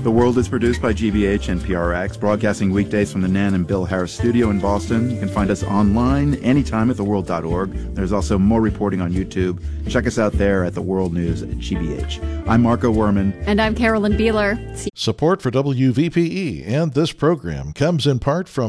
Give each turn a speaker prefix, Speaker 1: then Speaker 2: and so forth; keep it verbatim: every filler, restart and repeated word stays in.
Speaker 1: The World is produced by G B H and P R X, broadcasting weekdays from the Nan and Bill Harris studio in Boston. You can find us online anytime at the world dot org. There's also more reporting on YouTube. Check us out there at The World News at G B H. I'm Marco Werman.
Speaker 2: And I'm Carolyn Beeler.
Speaker 3: Support for W V P E and this program comes in part from